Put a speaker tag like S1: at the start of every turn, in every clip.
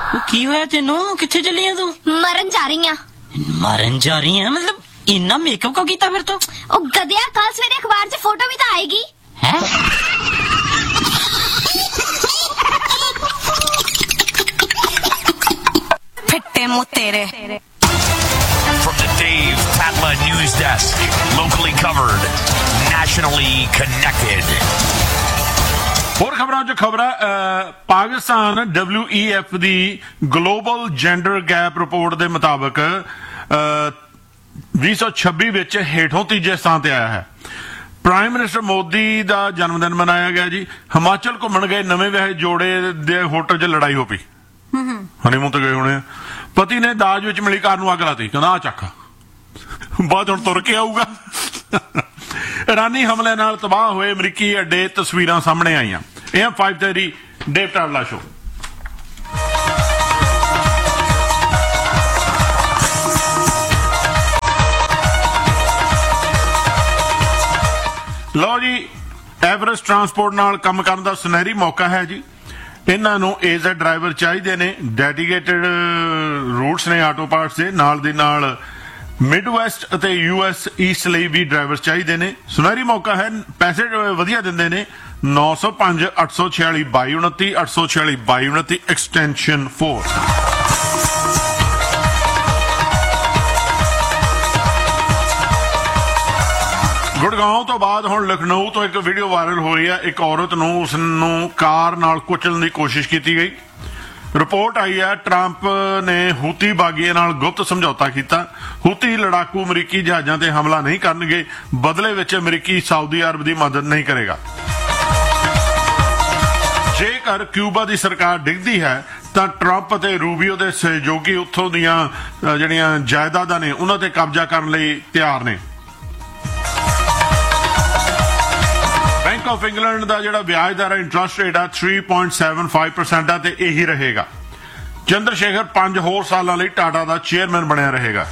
S1: ਕੀ ਹੋਇਆ ਤੈਨੂੰ? ਕਿੱਥੇ ਚੱਲੀ ਆ ਤੂੰ?
S2: ਮਰਨ ਜਾ ਰਹੀ ਆ।
S1: ਮਰਨ ਜਾ ਰਹੀ ਆ ਮਤਲਬ ਇੰਨਾ ਮੇਕਅਪ ਕਿਉਂ ਕੀਤਾ ਫਿਰ ਤੂੰ?
S2: ਉਹ ਗਧਿਆ, ਕੱਲ ਸਵੇਰੇ ਅਖਬਾਰ 'ਚ ਫੋਟੋ ਵੀ ਤਾਂ ਆਏਗੀ।
S1: ਹੈ
S2: ਫਿੱਟੇ ਮੂੰਹ ਤੇਰੇ।
S3: From the Dave Tatla News Desk, locally covered, nationally connected.
S4: ਹੋਰ ਖਬਰਾਂ 'ਚ ਖਬਰ ਹੈ ਪਾਕਿਸਤਾਨ WEF ਦੀ ਗਲੋਬਲ ਜੈਂਡਰ ਗੈਪ ਰਿਪੋਰਟ ਦੇ ਮੁਤਾਬਕ 2026 ਵਿੱਚ ਹੇਠੋਂ ਤੀਜੇ ਸਥਾਨ ਤੇ ਆਇਆ ਹੈ। ਪ੍ਰਾਈਮ ਮਿਨਿਸਟਰ ਮੋਦੀ ਦਾ ਜਨਮ ਦਿਨ ਮਨਾਇਆ ਗਿਆ ਜੀ। ਹਿਮਾਚਲ ਘੁੰਮਣ ਗਏ ਨਵੇਂ ਵਿਆਹੇ ਜੋੜੇ ਦੇ ਹੋਟਲ 'ਚ ਲੜਾਈ ਹੋ ਪਈ। ਹਨੀਮੂਨ ਤੇ ਗਏ ਹੋਣੇ ਆ। ਪਤੀ ਨੇ ਦਾਜ ਵਿੱਚ ਮਿਲੀ ਕਾਰ ਨੂੰ ਅੱਗ ਲਾਤੀ, ਕਹਿੰਦਾ ਆ ਚੱਕ, ਬਾਅਦ ਹੁਣ ਤੁਰ ਕੇ ਆਊਗਾ। ਇਰਾਨੀ ਹਮਲੇ ਨਾਲ ਤਬਾਹ ਹੋਏ ਅਮਰੀਕੀ ਅੱਡੇ ਤਸਵੀਰਾਂ ਸਾਹਮਣੇ ਆਈਆਂ। ਇਹ 5:30 ਡੇਵ ਟਾਵਲਾ ਸ਼ੋ। ਲਓ ਜੀ, ਐਵਰੈਸਟ ਟਰਾਂਸਪੋਰਟ ਨਾਲ ਕੰਮ ਕਰਨ ਦਾ ਸੁਨਹਿਰੀ ਮੌਕਾ ਹੈ ਜੀ। ਇਹਨਾਂ ਨੂੰ ਏਜ਼ਡ ਡਰਾਈਵਰ ਚਾਹੀਦੇ ਨੇ। ਡੈਡੀਕੇਟਡ ਰੂਟਸ ਨੇ ਆਟੋ ਪਾਰਟਸ ਦੇ ਨਾਲ ਮਿਡ ਵੈਸਟ ਅਤੇ US ਈਸਟ ਲਈ ਵੀ ਡਰਾਈਵਰ ਚਾਹੀਦੇ ਨੇ। ਸੁਨਹਿਰੀ ਮੌਕਾ ਹੈ, ਪੈਸੇ ਵਧੀਆ ਦਿੰਦੇ ਨੇ। 905 846 2229 846 2229 ਐਕਸਟੈਂਸ਼ਨ 4। ਗੁੜਗਾਉਂ ਤੋਂ ਬਾਅਦ ਹੁਣ ਲਖਨਊ ਤੋਂ ਇੱਕ ਵੀਡੀਓ ਵਾਇਰਲ ਹੋ ਰਹੀ ਹੈ। ਇੱਕ ਔਰਤ ਨੂੰ ਉਸ ਨੂੰ ਕਾਰ ਨਾਲ ਕੁਚਲਣ ਦੀ ਕੋਸ਼ਿਸ਼ ਕੀਤੀ ਗਈ। ਰਿਪੋਰਟ ਆਈ ਹੈ ਟਰੰਪ ਨੇ ਹੂਤੀ ਬਾਗੀਆਂ ਨਾਲ ਗੁਪਤ ਸਮਝੌਤਾ ਕੀਤਾ। ਹੂਤੀ ਲੜਾਕੂ ਅਮਰੀਕੀ ਜਹਾਜ਼ਾਂ ਤੇ ਹਮਲਾ ਨਹੀਂ ਕਰਨਗੇ, ਬਦਲੇ ਵਿੱਚ ਅਮਰੀਕੀ ਸਾਊਦੀ ਅਰਬ ਦੀ ਮਦਦ ਨਹੀਂ ਕਰੇਗਾ। ਜੇਕਰ ਕਿਊਬਾ ਦੀ ਸਰਕਾਰ ਡਿੱਗਦੀ ਹੈ ਤਾਂ ਟਰੰਪ ਅਤੇ ਰੂਬੀਓ ਦੇ ਸਹਿਯੋਗੀ ਉੱਥੋਂ ਦੀਆਂ ਜਿਹੜੀਆਂ ਜਾਇਦਾਦਾਂ ਨੇ ਉਹਨਾਂ ਤੇ ਕਬਜ਼ਾ ਕਰਨ ਲਈ ਤਿਆਰ ਨੇ। ਬੈਂਕ ਆਫ ਇੰਗਲੈਂਡ ਦਾ ਜਿਹੜਾ ਵਿਆਜ ਦਰ ਇੰਟਰਸਟ ਰੇਟ ਆ 3.75% ਆ ਤੇ ਇਹੀ ਰਹੇਗਾ। ਚੰਦਰ ਸ਼ੇਖਰ 5 ਹੋਰ ਸਾਲਾਂ ਲਈ ਟਾਟਾ ਦਾ ਚੇਅਰਮੈਨ ਬਣਿਆ ਰਹੇਗਾ।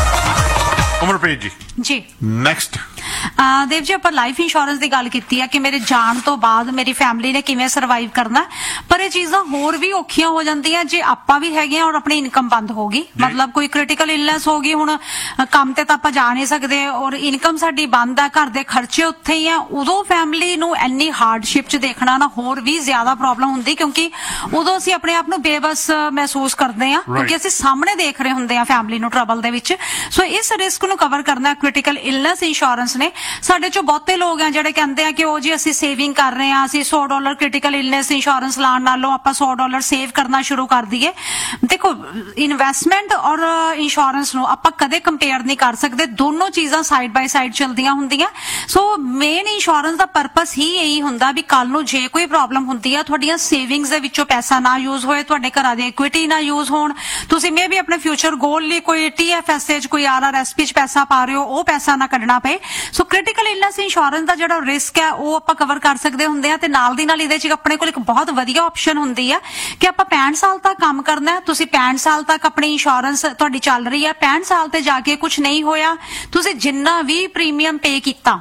S4: ਉਮਰਪ੍ਰੀਤ ਜੀ ਨੈਕਸਟ।
S5: ਦੇਵ ਜੀ, ਆਪਾਂ ਲਾਈਫ ਇੰਸ਼ੋਰੈਂਸ ਦੀ ਗੱਲ ਕੀਤੀ ਹੈ ਕਿ ਮੇਰੇ ਜਾਣ ਤੋਂ ਬਾਅਦ ਮੇਰੀ ਫੈਮਿਲੀ ਨੇ ਕਿਵੇਂ ਸਰਵਾਈਵ ਕਰਨਾ, ਪਰ ਇਹ ਚੀਜ਼ਾਂ ਹੋਰ ਵੀ ਔਖੀਆਂ ਹੋ ਜਾਂਦੀਆਂ ਜੇ ਆਪਾਂ ਵੀ ਹੈਗੇ ਆ ਔਰ ਆਪਣੀ ਇਨਕਮ ਬੰਦ ਹੋ ਗਈ। ਮਤਲਬ ਕੋਈ ਕ੍ਰਿਟੀਕਲ ਇਲਨੈਸ ਹੋ ਗਈ, ਹੁਣ ਕੰਮ ਤੇ ਤਾਂ ਆਪਾਂ ਜਾ ਨਹੀਂ ਸਕਦੇ ਔਰ ਇਨਕਮ ਸਾਡੀ ਬੰਦ ਹੈ, ਘਰ ਦੇ ਖਰਚੇ ਉੱਥੇ ਹੀ ਆ, ਉਦੋਂ ਫੈਮਿਲੀ ਨੂੰ ਇੰਨੀ ਹਾਰਡਸ਼ਿਪ 'ਚ ਦੇਖਣਾ ਨਾ ਹੋਰ ਵੀ ਜ਼ਿਆਦਾ ਪ੍ਰੋਬਲਮ ਹੁੰਦੀ, ਕਿਉਂਕਿ ਉਦੋਂ ਅਸੀਂ ਆਪਣੇ ਆਪ ਨੂੰ ਬੇਬਸ ਮਹਿਸੂਸ ਕਰਦੇ ਆ ਕਿਉਂਕਿ ਅਸੀਂ ਸਾਹਮਣੇ ਦੇਖ ਰਹੇ ਹੁੰਦੇ ਆ ਫੈਮਿਲੀ ਨੂੰ ਟਰਬਲ ਦੇ ਵਿੱਚ। ਸੋ ਇਸ ਰਿਸਕ ਨੂੰ ਕਵਰ ਕਰਨਾ ਕ੍ਰਿਟੀਕਲ ਇਲਨੈਸ ਇੰਸ਼ੋਰੈਂਸ ਨੇ। ਸਾਡੇ ਚੋਂ ਬਹੁਤੇ ਲੋਕ ਆ ਜਿਹੜੇ ਕਹਿੰਦੇ ਆ ਕਿ ਉਹ ਜੀ ਅਸੀਂ ਸੇਵਿੰਗ ਕਰ ਰਹੇ ਆ, ਅਸੀਂ $100 ਕ੍ਰਿਟੀਕਲ ਇਲਨੈਸ ਇੰਸ਼ੋਰੈਂਸ ਲਾਉਣ ਨਾਲੋਂ ਆਪਾਂ $100 ਸੇਵ ਕਰਨਾ ਸ਼ੁਰੂ ਕਰ ਦਈਏ। ਦੇਖੋ, ਇਨਵੈਸਟਮੈਂਟ ਔਰ ਇੰਸ਼ੋਰੈਂਸ ਨੂੰ ਆਪਾਂ ਕਦੇ ਕੰਪੇਅਰ ਨਹੀਂ ਕਰ ਸਕਦੇ, ਦੋਨੋਂ ਚੀਜ਼ਾਂ ਸਾਈਡ ਬਾਈ ਸਾਈਡ ਚੱਲਦੀਆਂ ਹੁੰਦੀਆਂ। ਸੋ ਮੇਨ ਇੰਸ਼ੋਰੈਂਸ ਦਾ ਪਰਪਸ ਹੀ ਇਹੀ ਹੁੰਦਾ ਵੀ ਕੱਲ ਨੂੰ ਜੇ ਕੋਈ ਪ੍ਰੋਬਲਮ ਹੁੰਦੀ ਆ, ਤੁਹਾਡੀਆਂ ਸੇਵਿੰਗਸ ਦੇ ਵਿੱਚੋਂ ਪੈਸਾ ਨਾ ਯੂਜ਼ ਹੋਏ, ਤੁਹਾਡੇ ਘਰਾਂ ਦੀ ਇਕੁਇਟੀ ਨਾ ਯੂਜ਼ ਹੋਣ, ਤੁਸੀਂ ਮੇ ਵੀ ਆਪਣੇ ਫਿਊਚਰ ਗੋਲ ਲਈ ਕੋਈ TFSA 'ਚ ਕੋਈ RRSP 'ਚ ਪੈਸਾ ਪਾ ਰਹੇ ਹੋ, ਉਹ ਪੈਸਾ ਨਾ ਕੱਢਣਾ ਪਏ। ਸੋ ਕ੍ਰਿਟੀਕਲ ਇਲਨੈਸ ਇੰਸ਼ੋਰੈਂਸ ਦਾ ਜਿਹੜਾ ਰਿਸਕ ਹੈ ਉਹ ਆਪਾਂ ਕਵਰ ਕਰ ਸਕਦੇ ਹੁੰਦੇ ਆ ਤੇ ਨਾਲ ਦੀ ਨਾਲ ਇਹਦੇ 'ਚ ਆਪਣੇ ਕੋਲ ਇੱਕ ਬਹੁਤ ਵਧੀਆ ਆਪਸ਼ਨ ਹੁੰਦੀ ਆ ਕਿ ਆਪਾਂ 65 ਸਾਲ ਤੱਕ ਕੰਮ ਕਰਨਾ ਹੈ। ਤੁਸੀਂ 65 ਸਾਲ ਤੱਕ ਆਪਣੀ ਇੰਸ਼ੋਰੈਂਸ ਤੁਹਾਡੀ ਚੱਲ ਰਹੀ ਹੈ, 65 ਸਾਲ ਤੇ ਜਾ ਕੇ ਕੁਝ ਨਹੀਂ ਹੋਇਆ, ਤੁਸੀਂ ਜਿੰਨਾ ਵੀ ਪ੍ਰੀਮੀਅਮ ਪੇ ਕੀਤਾ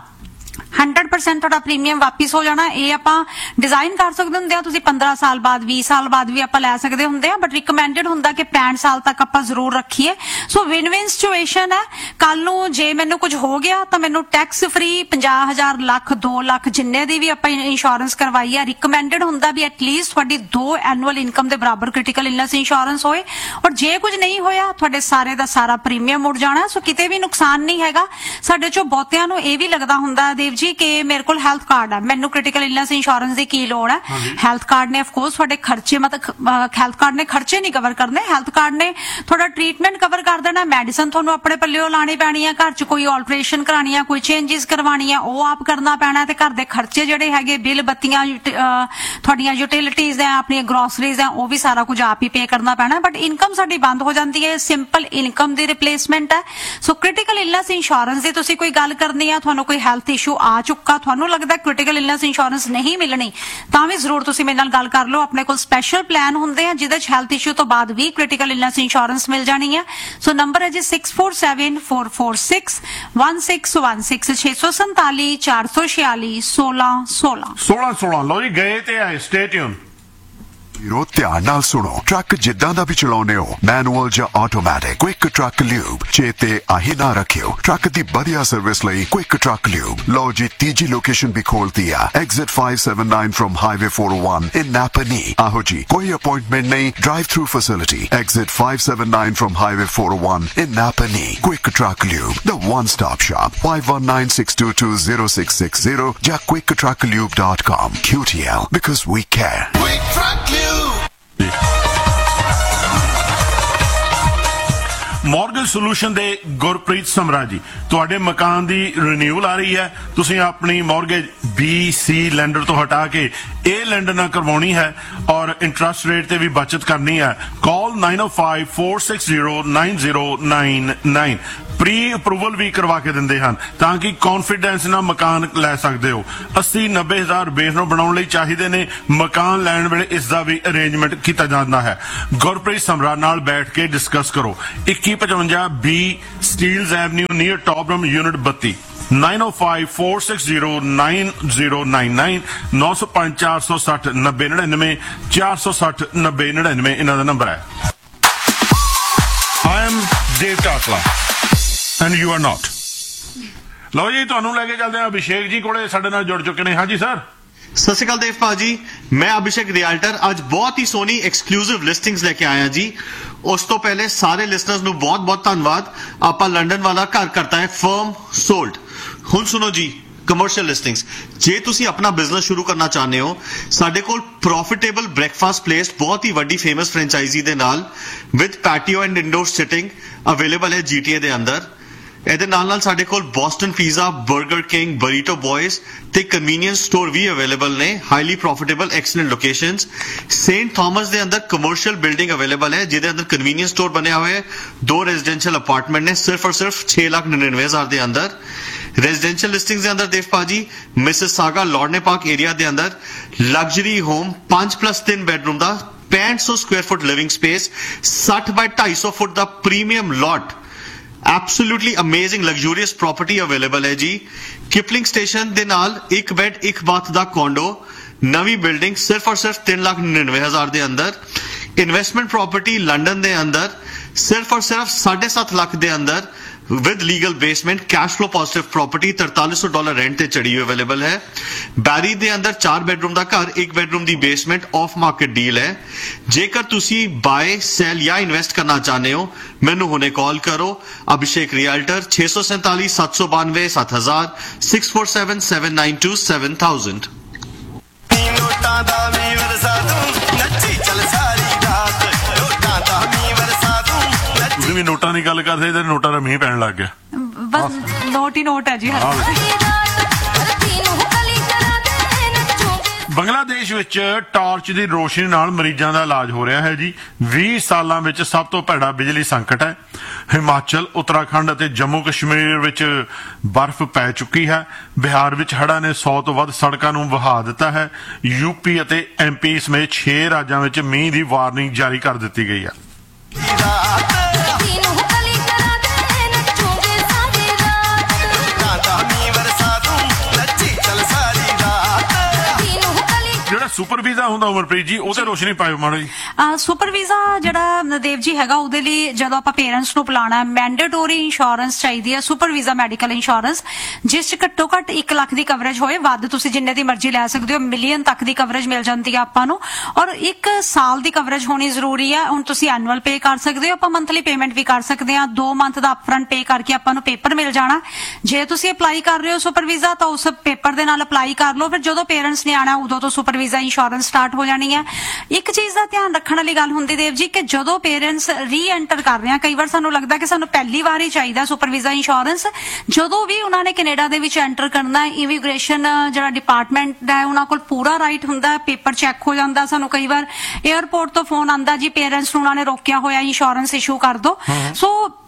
S5: 100% ਤੁਹਾਡਾ ਪ੍ਰੀਮੀਅਮ ਵਾਪਿਸ ਹੋ ਜਾਣਾ। ਇਹ ਆਪਾਂ ਡਿਜ਼ਾਈਨ ਕਰ ਸਕਦੇ ਹੁੰਦੇ ਆ, ਤੁਸੀਂ 15 ਸਾਲ ਬਾਅਦ 20 ਸਾਲ ਬਾਅਦ ਵੀ ਆਪਾਂ ਲੈ ਸਕਦੇ ਹੁੰਦੇ ਆ, ਬਟ ਰਿਕਮੈਂਡਡ ਹੁੰਦਾ ਕਿ 65 ਸਾਲ ਤੱਕ ਆਪਾਂ ਜ਼ਰੂਰ ਰੱਖੀਏ। ਸੋ ਵਿਨ ਵਿਨ ਸਿਚੁਏਸ਼ਨ ਹੈ। ਕੱਲ ਨੂੰ ਜੇ ਮੈਨੂੰ ਕੁਝ ਹੋ ਗਿਆ ਤਾਂ ਮੈਨੂੰ ਟੈਕਸ ਫ੍ਰੀ 50,000 ਲੱਖ 2 ਲੱਖ ਜਿੰਨੇ ਦੀ ਵੀ ਆਪਾਂ ਇੰਸ਼ੋਰੈਂਸ ਕਰਵਾਈ ਹੈ, ਰਿਕਮੈਂਡਡ ਹੁੰਦਾ ਵੀ ਐਟਲੀਸਟ ਤੁਹਾਡੀ 2 ਐਨੂਅਲ ਇਨਕਮ ਦੇ ਬਰਾਬਰ ਕ੍ਰਿਟੀਕਲ ਇਲਨੈਸ ਇੰਸ਼ੋਰੈਂਸ ਹੋਏ। ਔਰ ਜੇ ਕੁਝ ਨਹੀਂ ਹੋਇਆ ਤੁਹਾਡੇ ਸਾਰੇ ਦਾ ਸਾਰਾ ਪ੍ਰੀਮੀਅਮ ਉੱਡ ਜਾਣਾ। ਸੋ ਕਿਤੇ ਵੀ ਨੁਕਸਾਨ ਨਹੀਂ ਹੈਗਾ। ਸਾਡੇ ਚੋਂ ਬਹੁਤਿਆਂ ਨੂੰ ਇਹ ਵੀ ਲੱਗਦਾ ਹੁੰਦਾ ਦੇਵ ਜੀ ਕਿ ਮੇਰੇ ਕੋਲ ਹੈਲਥ ਕਾਰਡ ਹੈ, ਮੈਨੂੰ ਕ੍ਰਿਟੀਕਲ ਇਲਨੈਸ ਇੰਸ਼ੋਰੈਂਸ ਦੀ ਕੀ ਲੋੜ ਹੈ। ਹੈਲਥ ਕਾਰਡ ਨੇ ਆਫਕੋਰਸ ਤੁਹਾਡੇ ਖਰਚੇ ਮਤਲਬ ਹੈਲਥ ਕਾਰਡ ਨੇ ਖਰਚੇ ਨਹੀਂ ਕਵਰ ਕਰਨੇ, ਹੈਲਥ ਕਾਰਡ ਨੇ ਤੁਹਾਡਾ ਟ੍ਰੀਟਮੈਂਟ ਕਵਰ ਕਰ ਦੇਣਾ, ਮੈਡੀਸਨ ਤੁਹਾਨੂੰ ਆਪਣੇ ਪੱਲਿਓਂ ਲਾਣੀ ਪੈਣੀ ਹੈ, ਘਰ 'ਚ ਕੋਈ ਆਲਟਰੇਸ਼ਨ ਕਰਾਣੀ ਹੈ, ਕੋਈ ਚੇਂਜਸ ਕਰਵਾਣੀ ਹੈ, ਉਹ ਆਪ ਕਰਨਾ ਪੈਣਾ ਤੇ ਘਰ ਦੇ ਖਰਚੇ ਜਿਹੜੇ ਹੈਗੇ ਬਿੱਲ ਬੱਤੀਆਂ ਤੁਹਾਡੀਆਂ ਯੂਟਿਲਿਟੀਜ਼ ਹੈ, ਆਪਣੀਆਂ ਗਰੋਸਰੀਜ਼ ਹੈ, ਉਹ ਵੀ ਸਾਰਾ ਕੁਝ ਆਪ ਹੀ ਪੇ ਕਰਨਾ ਪੈਣਾ। ਬਟ ਇਨਕਮ ਸਾਡੀ ਬੰਦ ਹੋ ਜਾਂਦੀ ਹੈ, ਸਿੰਪਲ ਇਨਕਮ ਦੀ ਰਿਪਲੇਸਮੈਂਟ ਹੈ। ਸੋ ਕ੍ਰਿਟੀਕਲ ਇਲਨੈਸ ਇੰਸ਼ੋਰੈਂਸ ਦੀ ਤੁਸੀਂ ਕੋਈ ਗੱਲ ਕਰਨੀ ਆ, ਤੁਹਾਨੂੰ ਕੋਈ ਹੈਲਥ ਇਸ਼ੂ ਆ ਚੁੱਕਾ, ਤੁਹਾਨੂੰ ਲੱਗਦਾ ਕ੍ਰਿਟੀਕਲ ਇਲਨੈਸ ਇੰਸ਼ੋਰੈਂਸ ਨਹੀਂ ਮਿਲਣੀ, ਤਾਂ ਵੀ ਜ਼ਰੂਰ ਤੁਸੀਂ ਮੇਰੇ ਨਾਲ ਗੱਲ ਕਰ ਲਓ। ਆਪਣੇ ਕੋਲ ਸਪੈਸ਼ਲ ਪਲਾਨ ਹੁੰਦੇ ਆ ਜਿਹਦੇ 'ਚ ਹੈਲਥ ਇਸ਼ੂ ਤੋਂ ਬਾਅਦ ਵੀ ਕ੍ਰਿਟੀਕਲ ਇਲਨੈਸ ਇੰਸ਼ੋਰੈਂਸ ਮਿਲ ਜਾਣੀ ਹੈ। ਸੋ ਨੰਬਰ ਹੈ ਜੀ 647446 1616 647 446 1616
S4: 1616। ਲਓ ਜੀ, ਗਏ ਤੇ ਆਏ, ਸਟੇ ਟਿਊਨ।
S6: ਵੀਰੋ ਧਿਆਨ ਨਾਲ ਸੁਣੋ ਟਰੱਕ ਜਿੱਦਾਂ ਦਾ ਵੀ ਚਲਾਉਨੇ ਹੋ ਮੈਨੂਅਲ ਜਾਂ ਆਟੋਮੈਟਿਕ ਕੁਇਕ ਟਰੱਕ ਲਿਊਬ ਚੇਤੇ ਆਹੀ ਨਾ ਰੱਖਿਓ ਟਰੱਕ ਦੀ ਵਧੀਆ ਸਰਵਿਸ ਲਈ ਕੁਇਕ ਟਰੱਕ ਲਿਊਬ ਲਓ ਜੀ ਤੀਜੀ ਲੋਕੇਸ਼ਨ ਵੀ ਖੋਲਤੀ ਆ ਐਗਜ਼ਿਟ 579 ਫਰਮ ਹਾਈਵੇ 401 ਇਨ ਨਾਪਨੀ ਆਹੋ ਜੀ ਕੋਈ ਅਪਾਇੰਟਮੈਂਟ ਨਹੀਂ drive through facility exit 579 firm highway 401 in ਨਾਪਨੀ quick truck lube the one stop shop 5196220660 ਜਾਂ quicktrucklube.com QTL because we care
S7: Quick Truck Lube.
S4: Mortgage solution ਦੇ ਗੁਰਪ੍ਰੀਤ ਸਮਰਾ ਜੀ ਤੁਹਾਡੇ ਮਕਾਨ ਦੀ ਰੀਨਿਊਅਲ ਆ ਰਹੀ ਹੈ ਤੁਸੀਂ ਆਪਣੀ ਮਾਰਗੇਜ BC ਲੈਂਡਰ ਤੋਂ ਹਟਾ ਕੇ ਇਹ ਲੈਂਡਰ ਨਾਲ ਕਰਵਾਉਣੀ ਹੈ ਔਰ ਇੰਟਰਸਟ ਰੇਟ ਤੇ ਵੀ ਬਚਤ ਕਰਨੀ ਹੈ ਕਾਲ 9054609099 ਪ੍ਰੀ ਅਪਰੂਵਲ ਵੀ ਕਰਵਾ ਕੇ ਦਿੰਦੇ ਹਨ ਤਾਂ ਕਿ ਕੌਨਫੀਡੈਂਸ ਨਾਲ ਮਕਾਨ ਲੈ ਸਕਦੇ ਹੋ 80-90 ਹਜ਼ਾਰ ਬੇਸ ਨੂੰ ਬਣਾਉਣ ਲਈ ਚਾਹੀਦੇ ਨੇ ਮਕਾਨ ਲੈਣ ਵੇਲੇ ਇਸ ਦਾ ਵੀ ਅਰੇਂਜਮੈਂਟ ਕੀਤਾ ਜਾਂਦਾ ਹੈ ਗੁਰਪ੍ਰੀਤ ਸਮਰਾ ਨਾਲ ਬੈਠ ਕੇ ਡਿਸਕਸ ਕਰੋ 2155B ਸਟੀਲਜ਼ ਐਵਨਿਊ ਨੀਅਰ ਟੌਪਰਮ ਯੂਨਿਟ 32 9054609099 905-460-9099 460-9099 ਇਹਨਾਂ ਦਾ ਨੰਬਰ ਹੈ I am Dave Tatla and you are not ਲਓ ਜੀ ਤੁਹਾਨੂੰ ਲੈ ਕੇ ਚੱਲਦੇ ਹਾਂ ਅਭਿਸ਼ੇਕ ਜੀ ਕੋਲੇ ਸਾਡੇ ਨਾਲ ਜੁੜ ਚੁੱਕੇ ਨੇ ਹਾਂਜੀ ਸਰ
S8: ਸਤਿ ਸ਼੍ਰੀ ਅਕਾਲ ਦੇਵ ਭਾਜੀ ਮੈਂ ਅਭਿਸ਼ੇਕ ਰਿਐਲਟਰ ਅੱਜ ਬਹੁਤ ਹੀ ਸੋਹਣੀ ਐਕਸਕਲੂਸਿਵ ਲਿਸਟਿੰਗਸ ਲੈ ਕੇ ਆਇਆ ਜੀ ਉਸ ਤੋਂ ਪਹਿਲੇ ਸਾਰੇ ਲਿਸਨਰਸ ਨੂੰ ਬਹੁਤ ਬਹੁਤ ਧੰਨਵਾਦ ਆਪਾਂ ਲੰਡਨ ਵਾਲਾ ਘਰ ਕਰਤਾ ਹੈ ਫਰਮ ਸੋਲਡ ਹੁਣ ਸੁਣੋ ਜੀ ਕਮਰਸ਼ੀਅਲ ਲਿਸਟਿੰਗਸ ਜੇ ਤੁਸੀਂ ਆਪਣਾ ਬਿਜ਼ਨਸ ਸ਼ੁਰੂ ਕਰਨਾ ਚਾਹੁੰਦੇ ਹੋ ਸਾਡੇ ਕੋਲ ਪ੍ਰੋਫਿਟੇਬਲ ਬ੍ਰੇਕਫਾਸਟ ਪਲੇਸ ਬਹੁਤ ਹੀ ਵੱਡੀ ਫੇਮਸ ਫਰੈਂਚਾਈਜ਼ੀ ਦੇ ਨਾਲ with patio and indoor sitting available ਹੈ GTA ਦੇ ਅੰਦਰ ਇਹਦੇ ਨਾਲ ਸਾਡੇ ਕੋਲ ਬੋਸਟਨ ਪੀਜ਼ਾ 버ਗਰ ਕਿੰਗ ਬਰੀਟੋ ਬॉयਜ਼ ਤੇ ਕਨਵੀਨੀਅੰਸ ਸਟੋਰ ਵੀ ਅਵੇਲੇਬਲ ਨੇ highly profitable excellent locations Saint Thomas ਦੇ ਅੰਦਰ ਕਮਰਸ਼ੀਅਲ ਬਿਲਡਿੰਗ ਅਵੇਲੇਬਲ ਹੈ ਜਿਹਦੇ ਅੰਦਰ ਕਨਵੀਨੀਅੰਸ ਸਟੋਰ ਬਣਿਆ ਹੋਇਆ ਹੈ 2 ਰੈਜ਼ੀਡੈਂਸ਼ੀਅਲ ਅਪਾਰਟਮੈਂਟ ਨੇ ਸਿਰਫ 6,99,000 ਦੇ ਅੰਦਰ रेजिडेंशियल लिस्टिंग्स के अंदर देव पाजी मिसिसागा लॉर्डने पार्क एरिया के अंदर लग्जरी होम 5+3 बेडरूम का 6500 square foot living space 60 bye 250 foot का premium lot absolutely amazing luxurious property available है जी किपलिंग स्टेशन दे नाल एक बेड एक बाथ का कॉन्डो नवी बिल्डिंग सिर्फ और सिर्फ 3,99,000 के अंदर इन्वेस्टमेंट प्रॉपर्टी लंडन के अंदर सिर्फ और सिर्फ 7.5 लाख के अंदर with legal basement cash flow positive property $4300 rent ਤੇ ਚੜੀ ਹੋਈ ਅਵੇਲੇਬਲ ਹੈ ਬੈਰੀ ਦੇ ਅੰਦਰ 4 ਬੈਡਰੂਮ ਦਾ ਘਰ 1 bedroom the basement of market deal ਹੈ ਜੇਕਰ ਤੁਸੀਂ ਬਾਏ ਸੈਲ ਜਾਂ ਇਨਵੈਸਟ ਕਰਨਾ ਚਾਹੁੰਦੇ ਹੋ ਮੈਨੂੰ ਹੁਣੇ ਕਾਲ ਕਰੋ ਅਭਿਸ਼ੇਕ ਰਿਐਲਟਰ 647 792 7000 647 792 7000
S7: ਨੋਟਾਂ ਦਾ ਵੀ ਵਰਸਾ ਦੂੰ ਨੱਚੀ ਚੱਲ ਸਾਰੀ ਰਾਤ ਨੋਟਾਂ ਦਾ ਵੀ ਵਰਸਾ ਦੂੰ
S4: ਤੁਸੀਂ ਵੀ ਨੋਟਾਂ ਦੀ ਗੱਲ ਕਰਦੇ ਤੇ ਨੋਟਾਂ ਦਾ ਮੀਂਹ ਪੈਣ ਲੱਗ ਗਿਆ
S5: ਬਸ ਨੋਟ ਹੀ ਨੋਟ ਹੈ ਜੀ
S4: ਬੰਗਲਾਦੇਸ਼ ਵਿੱਚ ਟਾਰਚ ਦੀ ਰੋਸ਼ਨੀ ਨਾਲ ਮਰੀਜ਼ਾਂ ਦਾ ਇਲਾਜ ਹੋ ਰਿਹਾ ਹੈ ਜੀ 20 ਸਾਲਾਂ ਵਿੱਚ ਸਭ ਤੋਂ ਭੈੜਾ ਬਿਜਲੀ ਸੰਕਟ ਹੈ ਹਿਮਾਚਲ ਉੱਤਰਾਖੰਡ ਅਤੇ ਜੰਮੂ ਕਸ਼ਮੀਰ ਵਿੱਚ ਬਰਫ਼ ਪੈ ਚੁੱਕੀ ਹੈ ਬਿਹਾਰ ਵਿੱਚ ਹੜ੍ਹਾਂ ਨੇ 100 ਤੋਂ ਵੱਧ ਸੜਕਾਂ ਨੂੰ ਵਹਾ ਦਿੱਤਾ ਹੈ UP ਅਤੇ MP ਸਮੇਤ 6 ਰਾਜਾਂ ਵਿੱਚ ਮੀਂਹ ਦੀ ਵਾਰਨਿੰਗ ਜਾਰੀ ਕਰ ਦਿੱਤੀ ਗਈ ਹੈ ਜਿਹੜਾ ਸੁਪਰ ਵੀਜ਼ਾ ਹੁੰਦਾ ਉਮਰਪ੍ਰੀਤ ਜੀ ਉਹਤੇ ਰੋਸ਼ਨੀ ਪਾਇਓ ਮਾੜਾ ਜੀ
S5: ਸੁਪਰ ਵੀਜ਼ਾ ਜਿਹੜਾ ਦੇਵ ਜੀ ਹੈਗਾ ਉਹਦੇ ਲਈ ਜਦੋਂ ਆਪਾਂ ਪੇਰੈਂਟਸ ਨੂੰ ਬੁਲਾਣਾ ਮੈਂਡੇਟੋਰੀ ਇੰਸ਼ੋਰੈਂਸ ਚਾਹੀਦੀ ਹੈ ਸੁਪਰ ਵੀਜ਼ਾ ਮੈਡੀਕਲ ਇੰਸ਼ੋਰੈਂਸ ਜਿਸ ਚ ਘੱਟੋ ਘੱਟ 1 ਲੱਖ ਦੀ ਕਵਰੇਜ ਹੋਏ ਵੱਧ ਤੁਸੀਂ ਜਿੰਨੇ ਦੀ ਮਰਜ਼ੀ ਲੈ ਸਕਦੇ ਹੋ ਮਿਲੀਅਨ ਤੱਕ ਦੀ ਕਵਰੇਜ ਮਿਲ ਜਾਂਦੀ ਹੈ ਆਪਾਂ ਨੂੰ ਔਰ 1 ਸਾਲ ਦੀ ਕਵਰੇਜ ਹੋਣੀ ਜ਼ਰੂਰੀ ਹੈ ਹੁਣ ਤੁਸੀਂ ਐਨੂਅਲ ਪੇ ਕਰ ਸਕਦੇ ਹੋ ਆਪਾਂ ਮੰਥਲੀ ਪੇਮੈਂਟ ਵੀ ਕਰ ਸਕਦੇ ਹਾਂ 2 ਮੰਥ ਦਾ ਅਪਫਰੰਟ ਪੇ ਕਰਕੇ ਆਪਾਂ ਨੂੰ ਪੇਪਰ ਮਿਲ ਜਾਣਾ ਜੇ ਤੁਸੀਂ ਅਪਲਾਈ ਕਰ ਰਹੇ ਹੋ ਸੁਪਰ ਵੀਜ਼ਾ ਤਾਂ ਉਸ ਪੇਪਰ ਦੇ ਨਾਲ ਅਪਲਾਈ ਕਰ ਲਓ ਫਿਰ ਜਦੋਂ ਪੇਰੈਂਟਸ ਨੇ ਆਣਾ ਉਦੋਂ ਤੋਂ ਸੁਪਰ ਵੀਜ਼ਾ ਇੰਸ਼ੋਰੈਂਸ ਸਟਾਰਟ ਹੋ ਜਾਣੀ ਹੈ ਇੱਕ ਚੀਜ਼ ਦਾ ਧਿਆਨ ਰੱਖਣ ਵਾਲੀ ਗੱਲ ਹੁੰਦੀ ਦੇਵ ਜੀ ਕਿ ਜਦੋਂ ਪੇਰੈਂਟਸ ਰੀ-ਐਂਟਰ ਕਰ ਰਹੇ ਆ ਕਈ ਵਾਰ ਸਾਨੂੰ ਲੱਗਦਾ ਕਿ ਸਾਨੂੰ ਪਹਿਲੀ ਵਾਰ ਹੀ ਚਾਹੀਦਾ ਸੁਪਰ ਵੀਜ਼ਾ ਇੰਸ਼ੋਰੈਂਸ ਜਦੋਂ ਵੀ ਉਹਨਾਂ ਨੇ ਕੈਨੇਡਾ ਦੇ ਵਿੱਚ ਐਂਟਰ ਕਰਨਾ ਹੈ ਇਮੀਗ੍ਰੇਸ਼ਨ ਜਿਹੜਾ ਡਿਪਾਰਟਮੈਂਟ ਹੈ ਉਹਨਾਂ ਕੋਲ ਪੂਰਾ ਰਾਈਟ ਹੁੰਦਾ ਹੈ ਪੇਪਰ ਚੈੱਕ ਹੋ ਜਾਂਦਾ ਸਾਨੂੰ ਕਈ ਵਾਰ 에ਅਰਪੋਰਟ ਤੋਂ ਫੋਨ ਆਂਦਾ ਜੀ ਪੇਰੈਂਟਸ ਨੂੰ ਉਹਨਾਂ ਨੇ ਰੋਕਿਆ ਹੋਇਆ ਇੰਸ਼ੋਰੈਂਸ ਇਸ਼ੂ ਕਰ ਦਿਓ ਸੋ